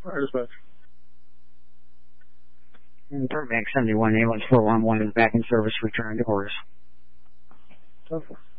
Fire dispatch. And Burbank 71, ambulance 411 is back in service, return to orders. 10-4.